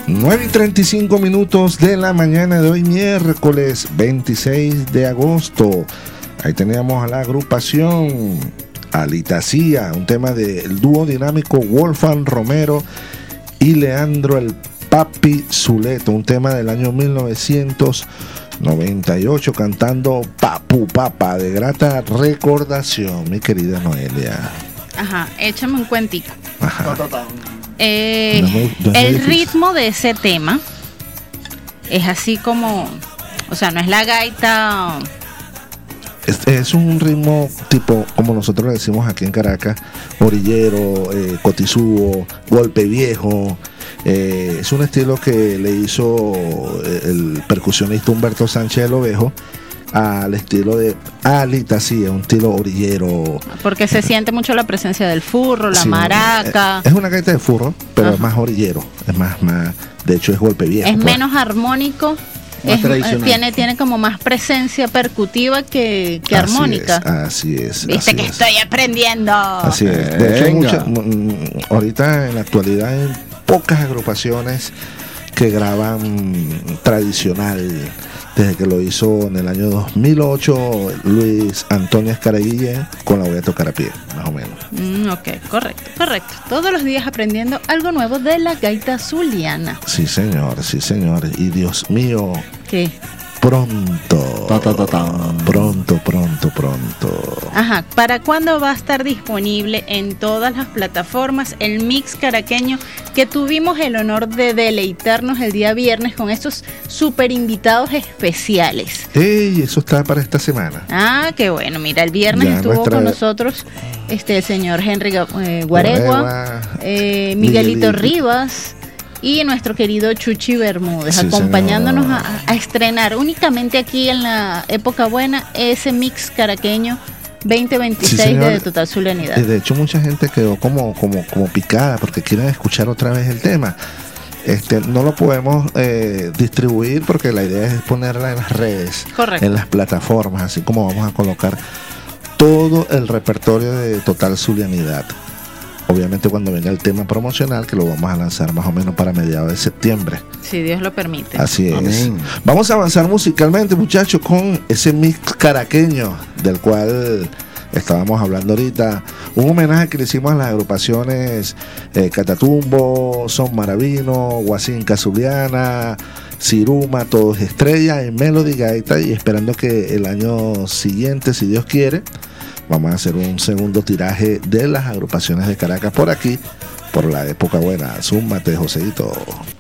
9:35 de la mañana de hoy, miércoles 26 de agosto. Ahí teníamos a la agrupación Alitacía, un tema del dúo dinámico Wolfgang Romero y Leandro el Papi Zuleto, un tema del año 1998, cantando Papu Papa, de grata recordación, mi querida Noelia. Ajá, échame un cuentico. Ajá. El ritmo de ese tema es así como, o sea, no es la gaita. Es un ritmo tipo, como nosotros le decimos aquí en Caracas, orillero, cotizúo, golpe viejo. Es un estilo que le hizo el percusionista Humberto Sánchez del Ovejo al estilo de Alitacía, un estilo orillero. Porque se siente mucho la presencia del furro, la maraca. Es una gaita de furro, pero es más orillero, es más, de hecho es golpe viejo. Es menos armónico. Tiene como más presencia percutiva que armónica. Así es. Viste que estoy aprendiendo. Así es. De hecho, ahorita en la actualidad hay pocas agrupaciones que graban tradicional. Desde que lo hizo en el año 2008 Luis Antonio Escaraguille con La Voy a Tocar a Pie, más o menos. Ok, correcto. Todos los días aprendiendo algo nuevo de la gaita zuliana. Sí, señor. Y Dios mío, ¿qué? Pronto. Ajá, ¿para cuándo va a estar disponible en todas las plataformas el mix caraqueño que tuvimos el honor de deleitarnos el día viernes con estos super invitados especiales? ¡Ey! Eso está para esta semana. Ah, qué bueno. Mira, el viernes estuvo con nosotros el señor Henry Guaregua, Miguelito Rivas y nuestro querido Chuchi Bermúdez, acompañándonos a estrenar únicamente aquí en la época buena ese mix caraqueño 2026 de Total Zulianidad. De hecho, mucha gente quedó como picada porque quieren escuchar otra vez el tema. No lo podemos distribuir porque la idea es ponerla en las redes, en las plataformas, así como vamos a colocar todo el repertorio de Total Zulianidad. Obviamente cuando venga el tema promocional, que lo vamos a lanzar más o menos para mediados de septiembre. Si Dios lo permite. Así es. Amén. Vamos a avanzar musicalmente, muchachos, con ese mix caraqueño del cual estábamos hablando ahorita. Un homenaje que le hicimos a las agrupaciones Catatumbo, Son Maravino, Guasinca Zuliana, Ciruma, Todos Estrella en Melody Gaita, y esperando que el año siguiente, si Dios quiere, vamos a hacer un segundo tiraje de las agrupaciones de Caracas por aquí, por la época buena. Zúmbate, Joseito.